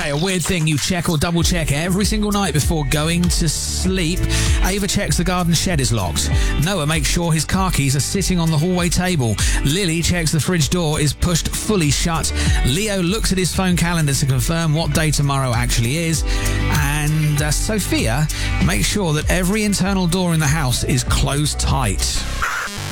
Okay, a weird thing you check or double check every single night before going to sleep. Ava checks the garden shed is locked. Noah makes sure his car keys are sitting on the hallway table. Lily checks the fridge door is pushed fully shut. Leo looks at his phone calendar to confirm what day tomorrow actually is. And Sophia makes sure that every internal door in the house is closed tight.